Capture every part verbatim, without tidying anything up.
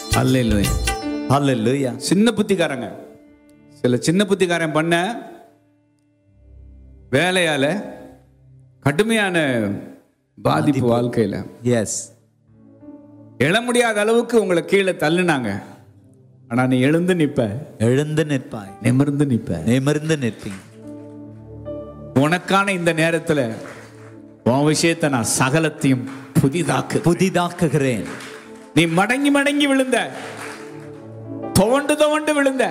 அல்லேலூயா ஹல்லேலூயா. சின்ன புத்திக்காரங்க, சில சின்ன புத்திக்காரன் பண்ண வேலையால கடுமையான பாதிப்பு வாழ்க்கையில எஸ் எழ முடியாத அளவுக்கு உங்களை கீழே தள்ளுனாங்க. ஆனா நீ எழுந்து நிப்ப, எழுந்து நிற்பாய், நிமிர்ந்து நிப்ப. நிமிர்ந்து நிற்பீங்க. உனக்கான இந்த நேரத்துல உன் விஷயத்தை நான் சகலத்தையும் புதிதாக்கு புதிதாக்குகிறேன். நீ மடங்கி மடங்கி விழுந்த, துவண்டு துவண்டு விழுந்த,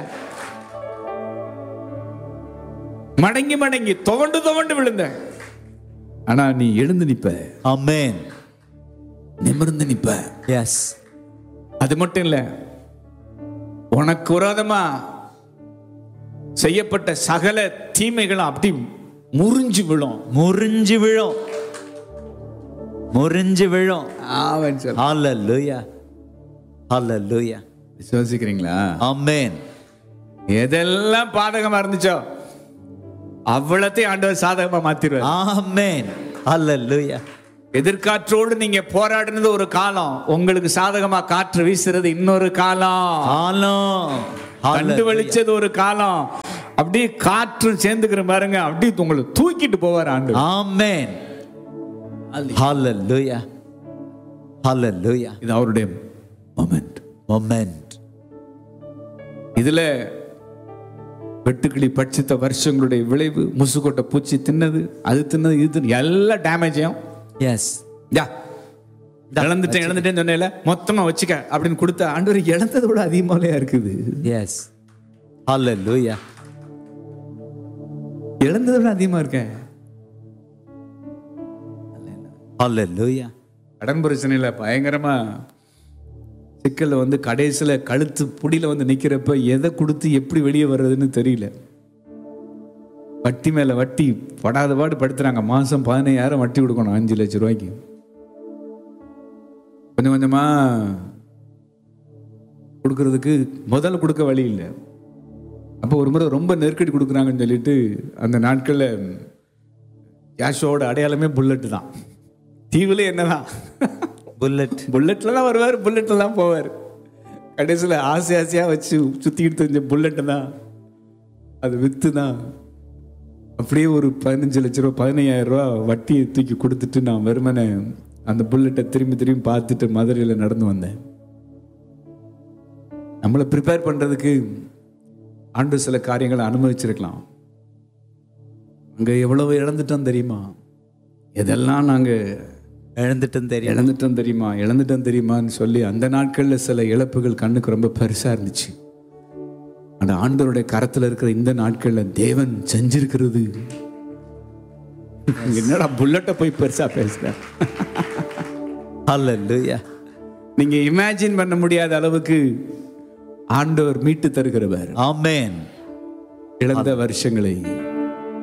மடங்கி மடங்கி துவண்டு துவண்டு விழுந்த, ஆனா நீ எழுந்து நிப்ப, ஆமென், நிமிர்ந்து நிப்ப. எஸ். அது மட்டும் இல்ல, உனக்கு விரோதமா செய்யப்பட்ட சகல தீமைகளும் அப்படி முறிஞ்சு விழும், முறிஞ்சு விழும், முறிஞ்சு விழும். ஆமென் சொல்ல. ஹல்லேலூயா, ஹல்லேலூயா. விசுவாசிக்கிறீங்களா? ஆமென். எதெல்லாம் பாதகமா இருந்துச்சோ அவ்வளத்தையும் ஆண்டவர் சாதகமா மாத்திருவார். ஆமென், ஹல்லேலூயா. எதிர்காற்றோடு நீங்க போராடினது ஒரு காலம், உங்களுக்கு சாதகமா காற்று வீசுறது இன்னொரு காலம், காலம் கண்டு வெளிச்சது ஒரு காலம். அப்படியே காற்று சேர்ந்துக்கிற பாருங்க, அப்படியே உங்களை தூக்கிட்டு போவார் ஆண்டு. ஆமென், ஹல்லேலூயா, ஹல்லேலூயா. இது அவருடைய மொமெண்ட். மொமெண்ட். இதுல வெட்டுக்கிளி பட்சித்த வருஷங்களுடைய விளைவு, முசுக்கொட்டை பூச்சி தின்னது, அது தின்னது, இது தின்னது, எல்லா டேமேஜையும் எஸ் இழந்துட்டேன் இழந்துட்டேன்னு சொன்னேல, மொத்தமா வச்சுக்க அப்படின்னு கொடுத்த ஆண்டவர் இழந்ததை விட அதிகமாவே இருக்குது. எஸ், ஹல்லேலூயா. இழந்ததை விட அதிகமா இருக்கேன். ஹல்லேலூயா. கடன் பிரச்சனையில பயங்கரமா சிக்கல்ல வந்து கடைசியில கழுத்து புடியில வந்து நிக்கிறப்ப எதை கொடுத்து எப்படி வெளியே வர்றதுன்னு தெரியல. வட்டி மேல வட்டி படாத பாடு படுத்துறாங்க. மாசம் பதினையாயிரம் வட்டி கொடுக்கணும், அஞ்சு லட்சம் ரூபாய்க்கு. கொஞ்சம் கொஞ்சமா கொடுக்கறதுக்கு முதல்ல கொடுக்க வழி இல்லை. அப்போ ஒரு முறை ரொம்ப நெருக்கடி கொடுக்குறாங்கன்னு சொல்லிட்டு அந்த நாட்கள்ல கேஷோட அடையாளமே புல்லட் தான். தீவுல என்னதான் புல்லட், புல்லட்ல தான் வருவார், புல்லட்ல தான் போவார். கடைசியில் ஆசை ஆசையா வச்சு சுத்திக்கிட்டு தெரிஞ்ச புல்லட்டு தான், அது வித்து தான். அப்படியே ஒரு பதினஞ்சு லட்ச ரூபா பதினையாயிரம் ரூபா வட்டியை தூக்கி கொடுத்துட்டு நான் வெறுமனே அந்த புல்லட்டை திரும்பி திரும்பி பார்த்துட்டு மதுரையில் நடந்து வந்தேன். நம்மளை ப்ரிப்பேர் பண்றதுக்கு ஆண்டு சில காரியங்களை அனுமதிச்சிருக்கலாம். அங்க எவ்வளவு இழந்துட்டோம் தெரியுமா? எதெல்லாம் நாங்க இழந்துட்டோம் தெரியும், இழந்துட்டோம் தெரியுமா இழந்துட்டோம் தெரியுமான்னு சொல்லி அந்த நாட்கள்ல சில இழப்புகள் கண்ணுக்கு ரொம்ப பெருசா இருந்துச்சு. அந்த ஆண்டவருடைய கரத்துல இருக்கிற இந்த நாட்கள்ல தேவன் செஞ்சிருக்கிறது என்னடா புல்லட்ட போய் பெருசா பேசுற. ஹல்லேலூயா. நீங்க இமேஜின் பண்ண முடியாத அளவுக்கு ஆண்டவர் மீட்டு தருகிறவர். ஆமென். இழந்த வருஷங்களை